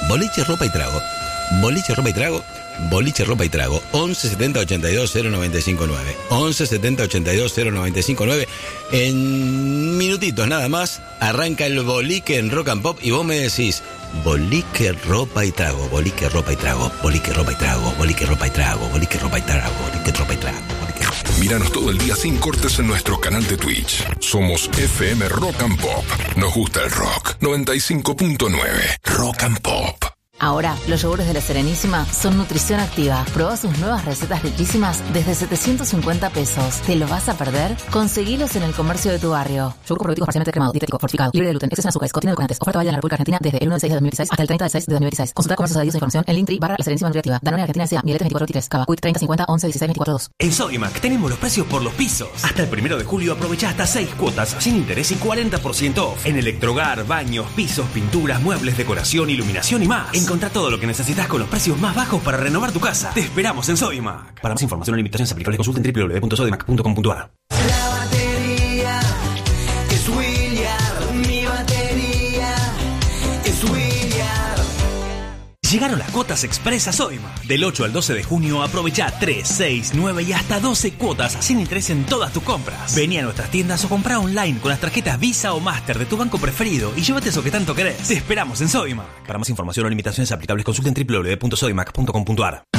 Boliche, ropa y trago. Boliche, ropa y trago. Boliche, ropa y trago. 11 70 82 0959. 11 70 82 0959. En minutitos nada más arranca el boliche en Rock and Pop y vos me decís boliche, ropa y trago. Boliche, ropa y trago. Boliche, ropa y trago. Boliche, ropa y trago. Boliche, ropa y trago. Boliche, ropa y trago. Míranos todo el día sin cortes en nuestro canal de Twitch. Somos FM Rock and Pop. Nos gusta el rock. 95.9 Rock and Pop. Ahora, los yogures de La Serenísima son nutrición activa. Probá sus nuevas recetas riquísimas desde 750 pesos. ¿Te lo vas a perder? Conseguilos en el comercio de tu barrio. Yogur probiótico parcialmente cremado, dietético, fortificado, libre de gluten, exceso en azúcares, contiene edulcorantes. Oferta válida en la República Argentina desde el 1 de 6 de 2016 hasta el 30 de 6 de 2016. Consulta comercios adheridos a información en Linktree/La Serenísima Nutriactiva. Danone Argentina S.A. Miletes 2423. Cava. Quick 30 50 11 16 24 2. En Sodimac tenemos los precios por los pisos. Hasta el 1 de julio aprovecha hasta 6 cuotas sin interés y 40% off. En electrohogar, baños, pisos, pinturas, muebles, decoración, iluminación y más. Encontrá todo lo que necesitas con los precios más bajos para renovar tu casa. Te esperamos en Sodimac. Para más información o limitaciones aplicables consulten www.sodimac.com.ar. La batería es William, mi batería es William. Llegaron las cuotas express a Sodimac. Del 8 al 12 de junio aprovecha 3, 6, 9 y hasta 12 cuotas sin interés en todas tus compras. Vení a nuestras tiendas o comprá online con las tarjetas Visa o Master de tu banco preferido y llévate eso que tanto querés. Te esperamos en Sodimac. Para más información o limitaciones aplicables consulten www.sodimac.com.ar.